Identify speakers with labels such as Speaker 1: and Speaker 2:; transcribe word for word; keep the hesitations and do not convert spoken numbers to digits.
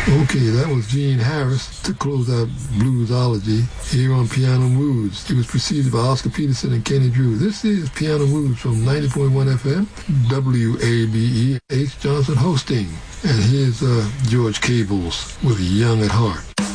Speaker 1: Okay, that was Gene Harris to close out Bluesology here on Piano Moods. It was preceded by Oscar Peterson and Kenny Drew. This is Piano Moods from ninety point one F M, W A B E, H. Johnson hosting. And here's uh, George Cables with Young at Heart.